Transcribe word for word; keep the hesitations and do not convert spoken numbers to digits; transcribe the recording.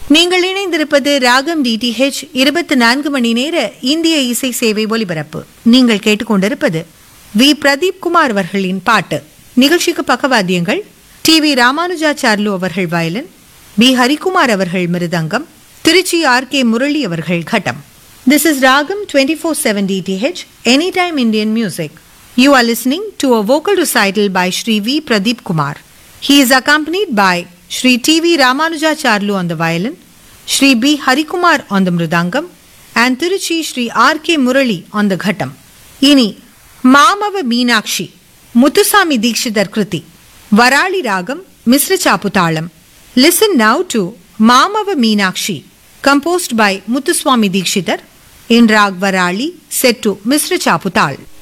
நீங்கள் இணைந்திருப்பது ராகம் டிடிஹெச் இருபத்தி நான்கு மணி நேர இந்திய இசை சேவை ஒலிபரப்பு. நீங்கள் கேட்டுக்கொண்டிருப்பது வி பிரதீப் குமார் அவர்களின் பாட்டு. நிகழ்ச்சிக்கு பக்கவாத்தியங்கள் டி வி ராமானுஜாச்சார்லு அவர்கள் வயலின், பி ஹரிகுமார் அவர்கள் மிருதங்கம், திருச்சி ஆர் கே முரளி அவர்கள் கட்டம். This is Ragam twenty-four seven D T H, Anytime Indian Music. You are listening to a vocal recital by Shri V. Pradeep Kumar. He is accompanied by Shri T V Ramanujacharlu on the violin, Shri B. Harikumar on the mridangam, and Tiruchi Shri R K Murali on the ghattam. Ini Mamava Meenakshi, Muthusami Dikshidhar Kriti, Varali Ragam, Misra Chaputalam. Listen now to Mamava Meenakshi, composed by Muthuswami Dikshidhar, in Rag Varali, set to Misra Chaputal.